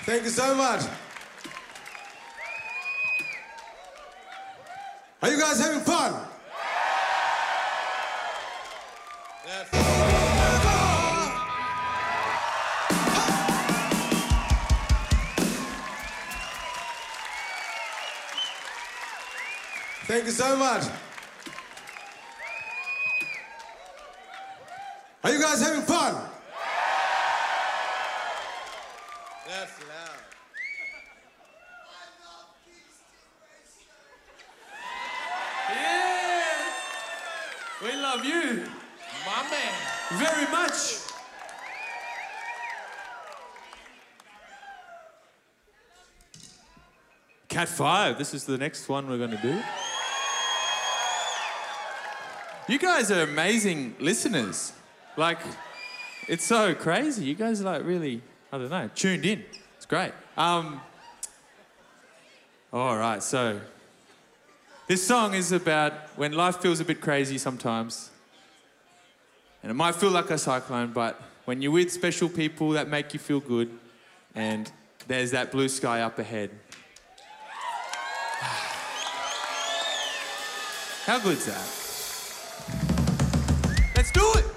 Thank you so much. Are you guys having fun? Yes. Thank you so much. Are you guys having fun? That's loud. Yeah! We love you. My man. Very much. Cat 5, this is the next one we're going to do. You guys are amazing listeners. Like, it's so crazy. You guys are like really, I don't know, tuned in. It's great. All right, so this song is about when life feels a bit crazy sometimes. And it might feel like a cyclone, but when you're with special people that make you feel good, and there's that blue sky up ahead. How good's that? Let's do it!